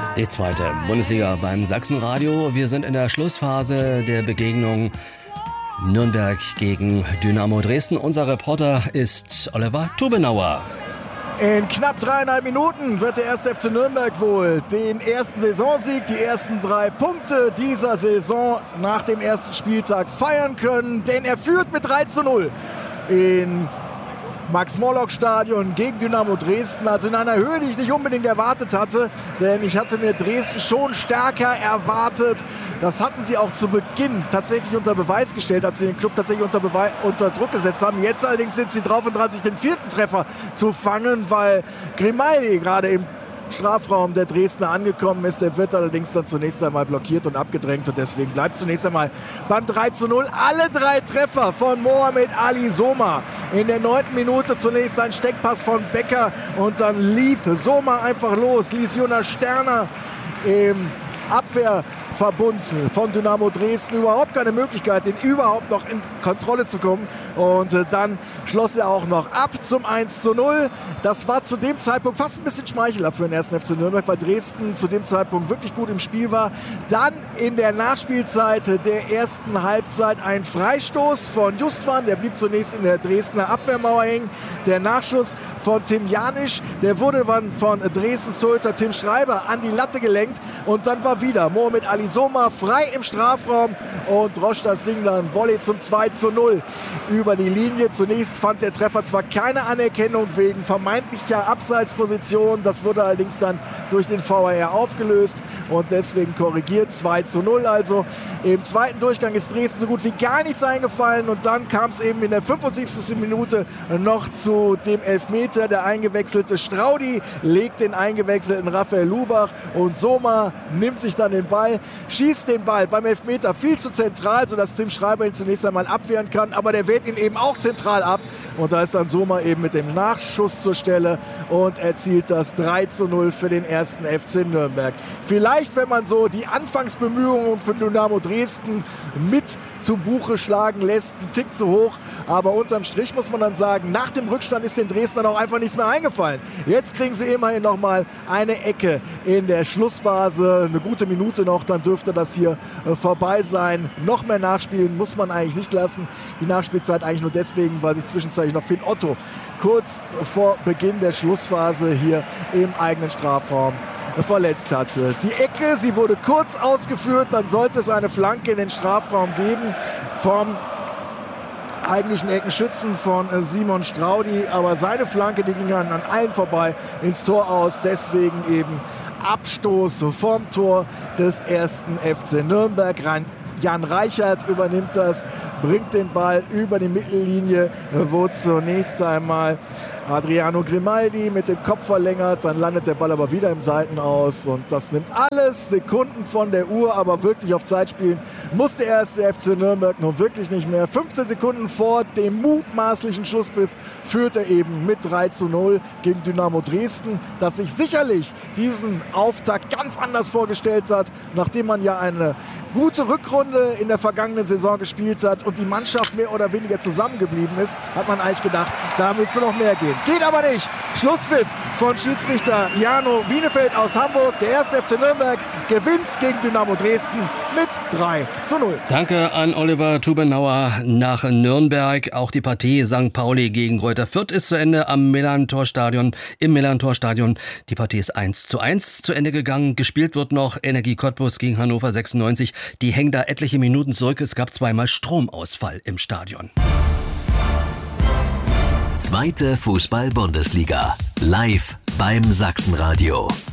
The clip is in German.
Die zweite Bundesliga beim Sachsenradio. Wir sind in der Schlussphase der Begegnung Nürnberg gegen Dynamo Dresden. Unser Reporter ist Oliver Tubenauer. In knapp 3,5 Minuten wird der 1. FC Nürnberg wohl den ersten Saisonsieg, die ersten 3 Punkte dieser Saison nach dem ersten Spieltag feiern können. Denn er führt mit 3:0 in Max-Morlock-Stadion gegen Dynamo Dresden. Also in einer Höhe, die ich nicht unbedingt erwartet hatte. Denn ich hatte mir Dresden schon stärker erwartet. Das hatten sie auch zu Beginn tatsächlich unter Beweis gestellt, als sie den Club tatsächlich unter Druck gesetzt haben. Jetzt allerdings sind sie drauf und dran, sich den 4. Treffer zu fangen, weil Grimaldi gerade im Strafraum der Dresdner angekommen ist. Der wird allerdings dann zunächst einmal blockiert und abgedrängt und deswegen bleibt zunächst einmal beim 3:0. Alle 3 Treffer von Mohamed Ali Soma. In der 9. Minute zunächst ein Steckpass von Becker und dann lief Soma einfach los, ließ Jonas Sterner im Abwehrverbund von Dynamo Dresden überhaupt keine Möglichkeit, den überhaupt noch in Kontrolle zu kommen. Und dann schloss er auch noch ab zum 1:0. Das war zu dem Zeitpunkt fast ein bisschen schmeichelhaft für den 1. FC Nürnberg, weil Dresden zu dem Zeitpunkt wirklich gut im Spiel war. Dann in der Nachspielzeit der ersten Halbzeit ein Freistoß von Justwan. Der blieb zunächst in der Dresdner Abwehrmauer hängen. Der Nachschuss von Tim Janisch, der wurde dann von Dresdens Torhüter Tim Schreiber an die Latte gelenkt. Und dann war wieder Mohamed Ali Soma frei im Strafraum und drosch das Ding dann Volley zum 2:0 über die Linie. Zunächst fand der Treffer zwar keine Anerkennung wegen vermeintlicher Abseitsposition, das wurde allerdings dann durch den VAR aufgelöst und deswegen korrigiert 2:0. Also im zweiten Durchgang ist Dresden so gut wie gar nichts eingefallen und dann kam es eben in der 75. Minute noch zu dem Elfmeter. Der eingewechselte Straudi legt den eingewechselten Raphael Lubach und Soma nimmt sich dann den Ball, schießt den Ball beim Elfmeter viel zu zentral, sodass Tim Schreiber ihn zunächst einmal abwehren kann, aber der wehrt ihn eben auch zentral ab und da ist dann Soma eben mit dem Nachschuss zur Stelle und erzielt das 3:0 für den 1. FC Nürnberg. Vielleicht, wenn man so die Anfangsbemühungen für Dynamo Dresden mit zu Buche schlagen lässt, ein Tick zu hoch, aber unterm Strich muss man dann sagen, nach dem Rückstand ist den Dresdnern auch einfach nichts mehr eingefallen. Jetzt kriegen sie immerhin noch mal eine Ecke in der Schlussphase, eine gute Minute noch, dann dürfte das hier vorbei sein. Noch mehr nachspielen muss man eigentlich nicht lassen. Die Nachspielzeit eigentlich nur deswegen, weil sich zwischenzeitlich noch Finn Otto kurz vor Beginn der Schlussphase hier im eigenen Strafraum verletzt hatte. Die Ecke, sie wurde kurz ausgeführt, dann sollte es eine Flanke in den Strafraum geben vom eigentlichen Eckenschützen von Simon Straudi, aber seine Flanke, die ging dann an allen vorbei ins Tor aus, deswegen eben Abstoß vom Tor des 1. FC Nürnberg. Jan Reichert übernimmt das, bringt den Ball über die Mittellinie, wo zunächst einmal Adriano Grimaldi mit dem Kopf verlängert, dann landet der Ball aber wieder im Seitenaus und das nimmt alles Sekunden von der Uhr, aber wirklich auf Zeit spielen muss der 1. FC Nürnberg nun wirklich nicht mehr. 15 Sekunden vor dem mutmaßlichen Schlusspfiff führt er eben mit 3:0 gegen Dynamo Dresden, das sich sicherlich diesen Auftakt ganz anders vorgestellt hat, nachdem man ja eine gute Rückrunde in der vergangenen Saison gespielt hat und die Mannschaft mehr oder weniger zusammengeblieben ist, hat man eigentlich gedacht, da müsste noch mehr gehen. Geht aber nicht. Schlusspfiff von Schiedsrichter Jano Wienefeld aus Hamburg. Der 1. FC Nürnberg gewinnt gegen Dynamo Dresden mit 3:0. Danke an Oliver Tubenauer nach Nürnberg. Auch die Partie St. Pauli gegen Greuther Fürth ist zu Ende im Millerntor-Stadion. Die Partie ist 1:1 zu Ende gegangen. Gespielt wird noch Energie Cottbus gegen Hannover 96. Die hängen da etliche Minuten zurück. Es gab zweimal Stromausfall im Stadion. Zweite Fußball-Bundesliga. Live beim Sachsenradio.